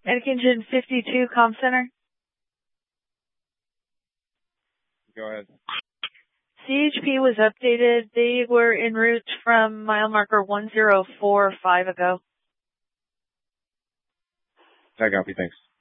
Anakin 52, Comm Center. Go ahead. CHP was updated. They were en route from mile marker 1045 ago. I copy, thanks.